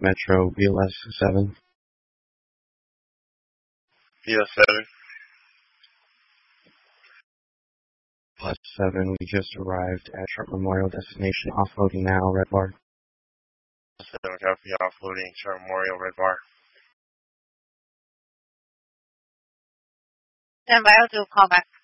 Metro BLS 7. BLS 7. Plus 7, we just arrived at Trump Memorial destination. Offloading now, Red Bar. 7, copy, offloading, Trump Memorial, Red Bar. Stand by, I'll do a call back.